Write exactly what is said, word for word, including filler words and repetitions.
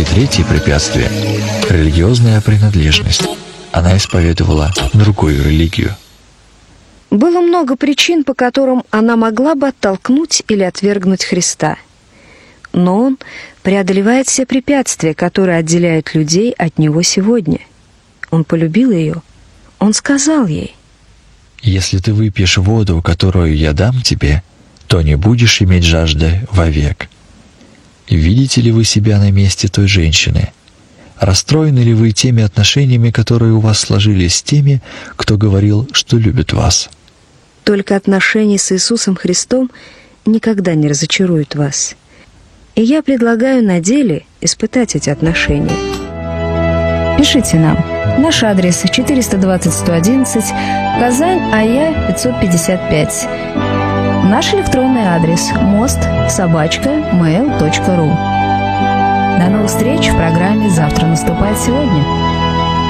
И третье препятствие – религиозная принадлежность. Она исповедовала другую религию. Было много причин, по которым она могла бы оттолкнуть или отвергнуть Христа. Но Он преодолевает все препятствия, которые отделяют людей от Него сегодня. Он полюбил ее. Он сказал ей: «Если ты выпьешь воду, которую я дам тебе, то не будешь иметь жажды вовек». Видите ли вы себя на месте той женщины? Расстроены ли вы теми отношениями, которые у вас сложились с теми, кто говорил, что любит вас? Только отношения с Иисусом Христом никогда не разочаруют вас. И я предлагаю на деле испытать эти отношения. Пишите нам. Наш адрес четыреста двадцать сто одиннадцать, Казань, АЯ пятьсот пятьдесят пять. Наш электронный адрес мост собачка мэйл точка ру. До новых встреч в программе «Завтра наступает сегодня».